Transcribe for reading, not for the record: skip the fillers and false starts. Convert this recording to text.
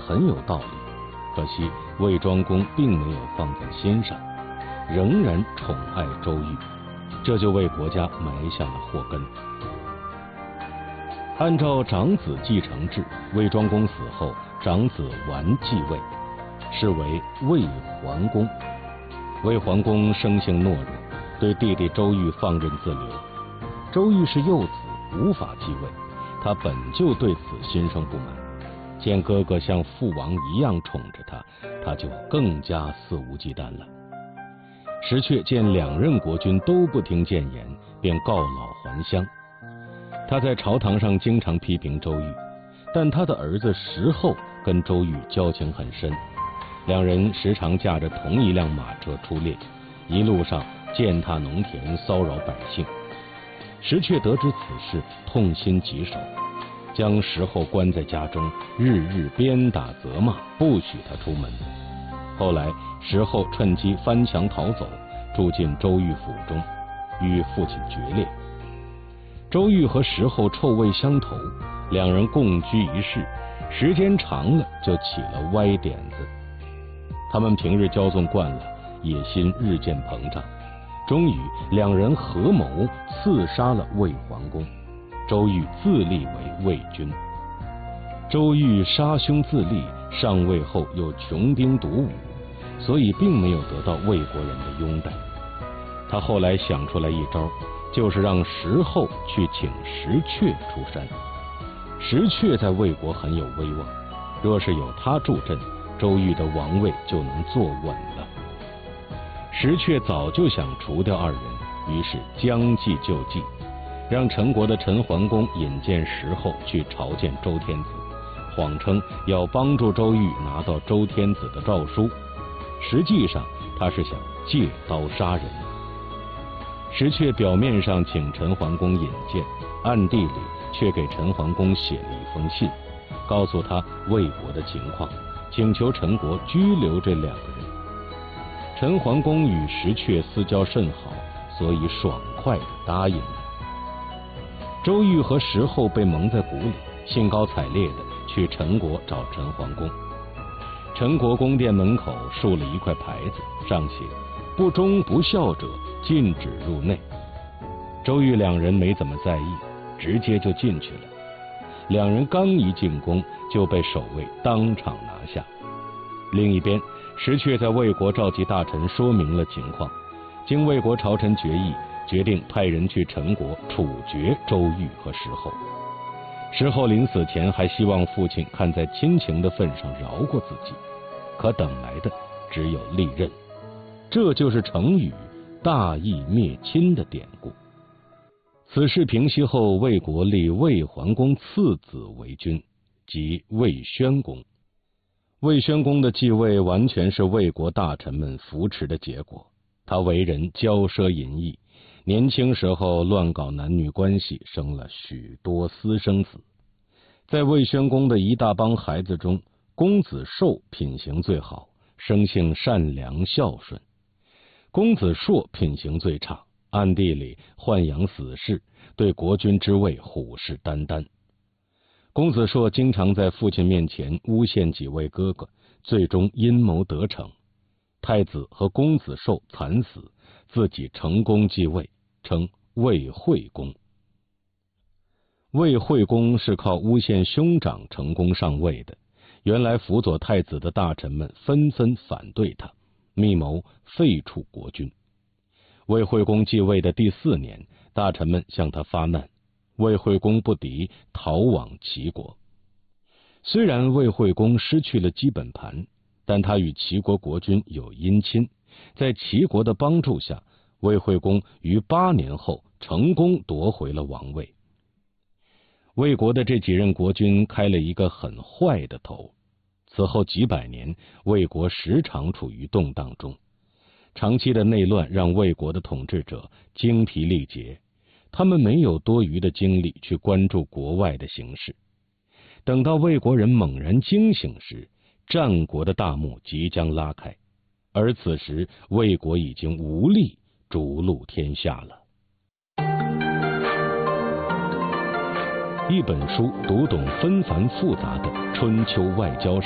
很有道理，可惜魏庄公并没有放在心上，仍然宠爱周瑜，这就为国家埋下了祸根。按照长子继承制，魏庄公死后，长子完继位，是为魏桓公。魏桓公生性懦弱，对弟弟周瑜放任自流。周瑜是幼子，无法继位，他本就对此心生不满，见哥哥像父王一样宠着他，他就更加肆无忌惮了。石阙见两任国君都不听谏言，便告老还乡。他在朝堂上经常批评周瑜，但他的儿子石厚跟周瑜交情很深，两人时常驾着同一辆马车出猎，一路上践踏农田，骚扰百姓。石阙得知此事，痛心疾首，将石厚关在家中，日日鞭打责骂，不许他出门。后来石厚趁机翻墙逃走，住进周瑜府中，与父亲决裂。周瑜和石厚臭味相投，两人共居一室，时间长了就起了歪点子。他们平日骄纵惯了，野心日渐膨胀，终于两人合谋刺杀了魏桓公，周瑜自立为魏君。周瑜杀兄自立，上位后又穷兵黩武，所以并没有得到魏国人的拥戴。他后来想出来一招，就是让石厚去请石阙出山。石阙在魏国很有威望，若是有他助阵，周瑜的王位就能坐稳了。石阙早就想除掉二人，于是将计就计，让陈国的陈桓公引荐石厚去朝见周天子，谎称要帮助周瑜拿到周天子的诏书，实际上他是想借刀杀人。石阙表面上请陈桓公引荐，暗地里却给陈桓公写了一封信，告诉他魏国的情况，请求陈国拘留这两个人。陈桓公与石阙私交甚好，所以爽快地答应了。周瑜和石厚被蒙在鼓里，兴高采烈地去陈国找陈桓公。陈国宫殿门口竖了一块牌子，上写不忠不孝者禁止入内。周瑜两人没怎么在意，直接就进去了。两人刚一进宫，就被守卫当场拿下。另一边，石阙在魏国召集大臣，说明了情况。经魏国朝臣决议，决定派人去陈国处决周瑜和石厚。石厚临死前还希望父亲看在亲情的份上饶过自己，可等来的只有利刃。这就是成语大义灭亲的典故。此事平息后，魏国立魏桓公次子为君，即魏宣公。魏宣公的继位完全是魏国大臣们扶持的结果。他为人骄奢淫逸，年轻时候乱搞男女关系，生了许多私生子。在魏宣公的一大帮孩子中，公子寿品行最好，生性善良孝顺。公子硕品行最差，暗地里豢养死士，对国君之位虎视眈眈。公子硕经常在父亲面前诬陷几位哥哥，最终阴谋得逞。太子和公子寿惨死，自己成功继位，称魏惠公。魏惠公是靠诬陷兄长成功上位的，原来辅佐太子的大臣们纷纷反对他，密谋废黜国君。魏惠公继位的第4年，大臣们向他发难，魏惠公不敌，逃往齐国。虽然魏惠公失去了基本盘，但他与齐国国君有姻亲，在齐国的帮助下，魏惠公于8年后成功夺回了王位。魏国的这几任国君开了一个很坏的头，此后几百年，魏国时常处于动荡中。长期的内乱让魏国的统治者精疲力竭，他们没有多余的精力去关注国外的形势。等到魏国人猛然惊醒时，战国的大幕即将拉开，而此时魏国已经无力逐鹿天下了。一本书读懂纷繁复杂的春秋外交史。